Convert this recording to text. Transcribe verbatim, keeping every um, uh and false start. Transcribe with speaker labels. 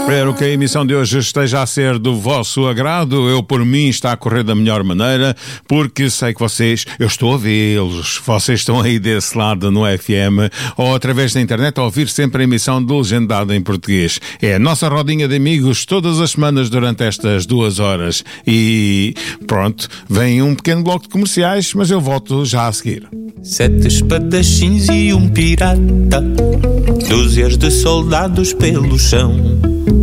Speaker 1: Espero que a emissão de hoje esteja a ser do vosso agrado. Eu, por mim, está a correr da melhor maneira, porque sei que vocês, eu estou a vê-los, vocês estão aí desse lado no F M ou através da internet a ouvir sempre a emissão do Legendado em Português. É a nossa rodinha de amigos todas as semanas durante estas duas horas. E pronto, vem um pequeno bloco de comerciais, mas eu volto já a seguir.
Speaker 2: Sete espadachins e um pirata, dúzias de soldados pelo chão.